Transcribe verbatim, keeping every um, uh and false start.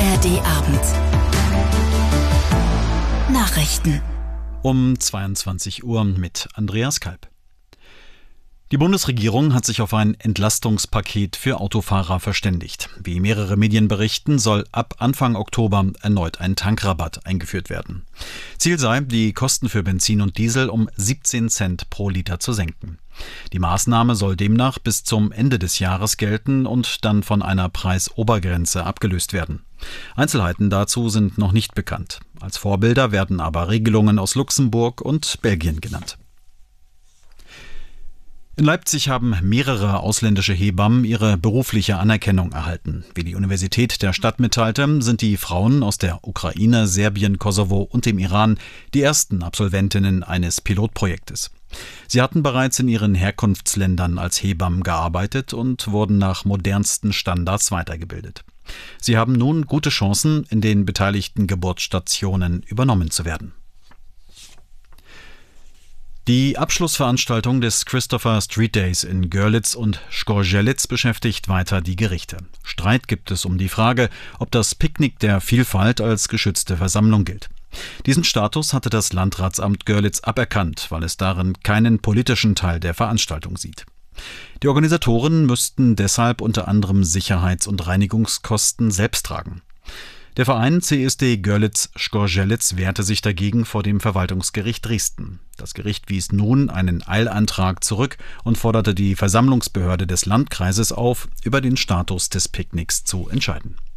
R D Abend. Nachrichten. Um zweiundzwanzig Uhr mit Andreas Kalb. Die Bundesregierung hat sich auf ein Entlastungspaket für Autofahrer verständigt. Wie mehrere Medien berichten, soll ab Anfang Oktober erneut ein Tankrabatt eingeführt werden. Ziel sei, die Kosten für Benzin und Diesel um siebzehn Cent pro Liter zu senken. Die Maßnahme soll demnach bis zum Ende des Jahres gelten und dann von einer Preisobergrenze abgelöst werden. Einzelheiten dazu sind noch nicht bekannt. Als Vorbilder werden aber Regelungen aus Luxemburg und Belgien genannt. In Leipzig haben mehrere ausländische Hebammen ihre berufliche Anerkennung erhalten. Wie die Universität der Stadt mitteilte, sind die Frauen aus der Ukraine, Serbien, Kosovo und dem Iran die ersten Absolventinnen eines Pilotprojektes. Sie hatten bereits in ihren Herkunftsländern als Hebammen gearbeitet und wurden nach modernsten Standards weitergebildet. Sie haben nun gute Chancen, in den beteiligten Geburtsstationen übernommen zu werden. Die Abschlussveranstaltung des Christopher Street Days in Görlitz und Zgorzelec beschäftigt weiter die Gerichte. Streit gibt es um die Frage, ob das Picknick der Vielfalt als geschützte Versammlung gilt. Diesen Status hatte das Landratsamt Görlitz aberkannt, weil es darin keinen politischen Teil der Veranstaltung sieht. Die Organisatoren müssten deshalb unter anderem Sicherheits- und Reinigungskosten selbst tragen. Der Verein C S D Görlitz-Zgorzelec wehrte sich dagegen vor dem Verwaltungsgericht Dresden. Das Gericht wies nun einen Eilantrag zurück und forderte die Versammlungsbehörde des Landkreises auf, über den Status des Picknicks zu entscheiden.